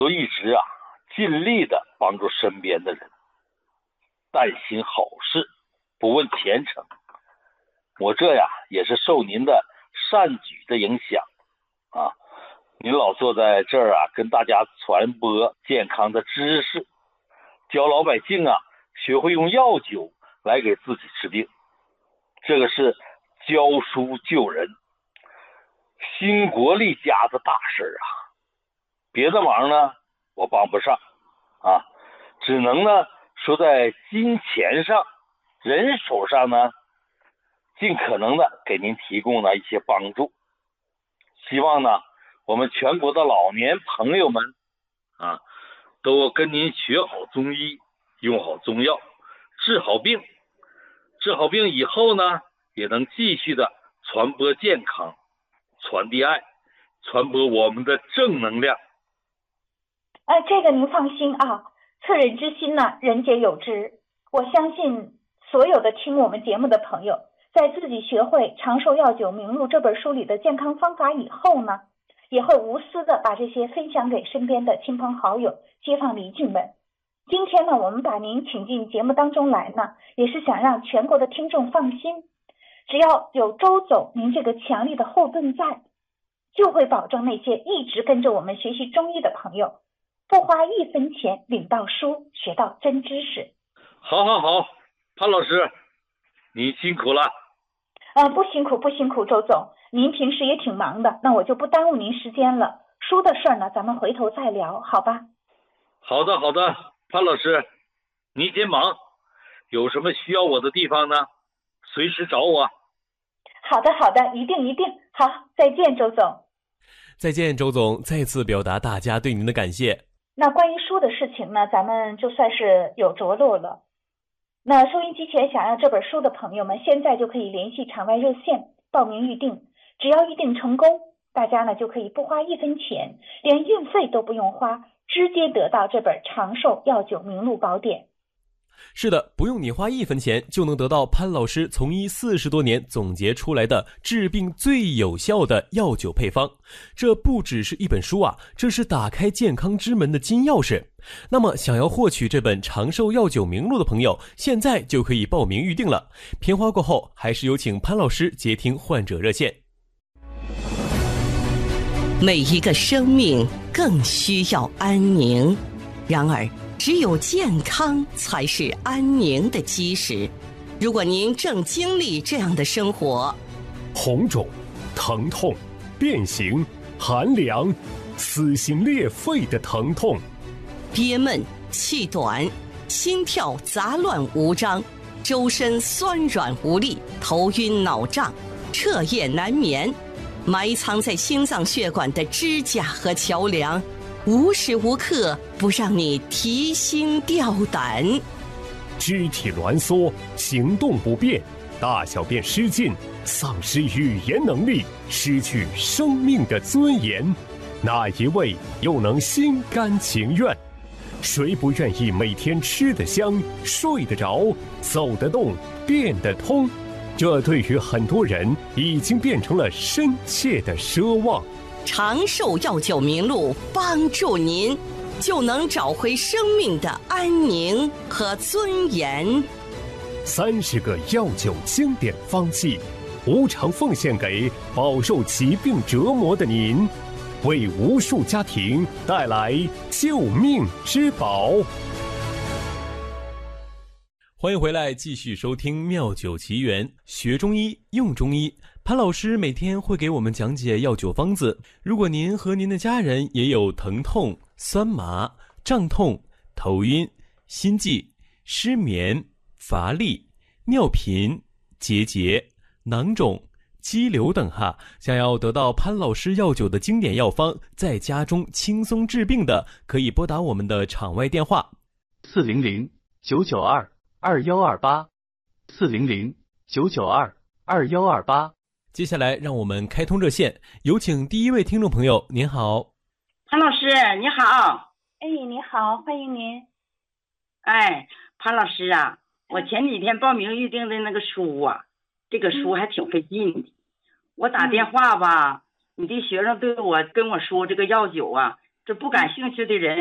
都一直尽力的帮助身边的人，但行好事，不问前程。我这也是受您的善举的影响您老坐在这儿跟大家传播健康的知识，教老百姓学会用药酒来给自己治病，这个是教书救人，兴国立家的大事别的忙呢我帮不上只能呢说在金钱上、人手上呢尽可能的给您提供了一些帮助。希望呢我们全国的老年朋友们都跟您学好中医，用好中药，治好病以后呢也能继续的传播健康，传递爱，传播我们的正能量。 这个您放心恻人之心呢人皆有之。我相信所有的听我们节目的朋友，在自己学会《长寿药酒名录》这本书里的健康方法以后呢，也会无私的把这些分享给身边的亲朋好友、街坊邻居们。今天呢，我们把您请进节目当中来呢，也是想让全国的听众放心，只要有周总您这个强力的后盾在，就会保证那些一直跟着我们学习中医的朋友，不花1分钱领到书，学到真知识。 好，潘老师，你辛苦了。 不辛苦，周总，您平时也挺忙的，那我就不耽误您时间了。书的事儿呢，咱们回头再聊，好吧？ 好的，潘老师，您先忙，有什么需要我的地方呢？随时找我。 好的，一定。好，再见，周总。 再见，周总，再次表达大家对您的感谢。 那关于书的事情呢，咱们就算是有着落了。那收音机前想要这本书的朋友们，现在就可以联系场外热线报名预定，只要预定成功，大家呢就可以不花1分钱，连运费都不用花，直接得到这本长寿药酒名录宝典。 是的，不用你花1分钱，就能得到潘老师从医40多年总结出来的治病最有效的药酒配方。这不只是一本书这是打开健康之门的金钥匙。那么想要获取这本长寿药酒名录的朋友，现在就可以报名预定了。片花过后，还是有请潘老师接听患者热线。 每一个生命更需要安宁，然而只有健康才是安宁的基石。如果您正经历这样的生活， 红肿、疼痛、变形、寒凉、撕心裂肺的疼痛， 憋闷、气短、心跳杂乱无章，周身酸软无力，头晕脑胀，彻夜难眠，埋藏在心脏血管的支架和桥梁，无时无刻不让你提心吊胆。 肢体挛缩，行动不便，大小便失禁，丧失语言能力，失去生命的尊严，哪一位又能心甘情愿？谁不愿意每天吃得香、睡得着、走得动、变得通？这对于很多人已经变成了深切的奢望。 长寿药酒名录帮助您，就能找回生命的安宁和尊严。 30个药酒经典方剂，无偿奉献给饱受疾病折磨的您，为无数家庭带来救命之宝。 欢迎回来，继续收听妙酒奇缘，学中医用中医。潘老师每天会给我们讲解药酒方子。如果您和您的家人也有疼痛、酸麻、胀痛、头晕、心悸、失眠、乏力、尿频、结节、囊肿、肌瘤等想要得到潘老师药酒的经典药方，在家中轻松治病的，可以拨打我们的场外电话 400-992-2128，400-992-2128。 接下来让我们开通热线，有请第一位听众朋友。您好。 潘老师你好。 你好，欢迎您。 潘老师我前几天报名预定的那个书这个书还挺费劲的。我打电话你的学生跟我说这个药酒就不感兴趣的人